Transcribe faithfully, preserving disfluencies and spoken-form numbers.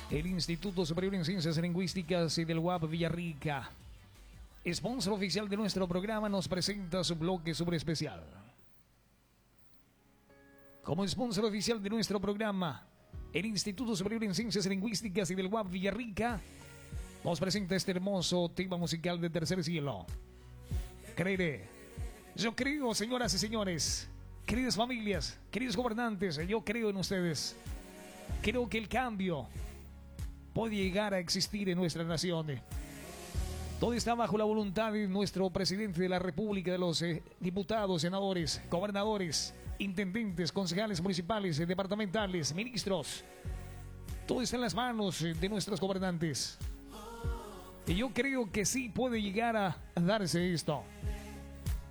El Instituto Superior en Ciencias Lingüísticas y del U A P Villarrica, sponsor oficial de nuestro programa, nos presenta su bloque sobre especial. Como sponsor oficial de nuestro programa, el Instituto Superior en Ciencias Lingüísticas y del U A P Villarrica nos presenta este hermoso tema musical de Tercer Cielo. Creeré. Yo creo, señoras y señores, queridas familias, queridos gobernantes, yo creo en ustedes. Creo que el cambio puede llegar a existir en nuestra nación. Todo está bajo la voluntad de nuestro presidente de la República, de los eh, diputados, senadores, gobernadores, intendentes, concejales municipales, eh, departamentales, ministros. Todo está en las manos eh, de nuestros gobernantes. Y yo creo que sí puede llegar a darse esto.